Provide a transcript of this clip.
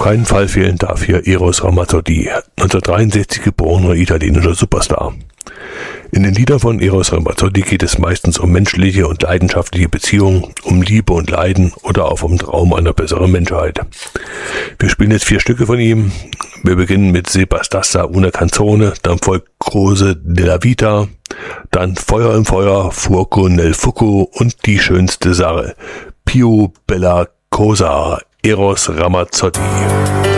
keinen Fall fehlen darf hier Eros Ramazzotti, 1963 geborener italienischer Superstar. In den Liedern von Eros Ramazzotti geht es meistens um menschliche und leidenschaftliche Beziehungen, um Liebe und Leiden oder auch um Traum einer besseren Menschheit. Wir spielen jetzt 4 Stücke von ihm. Wir beginnen mit Se bastassa una canzone, dann folgt Croce della Vita, dann Feuer im Feuer, Fuoco nel Fuoco und Die schönste Sache, Più bella cosa, Eros Ramazzotti.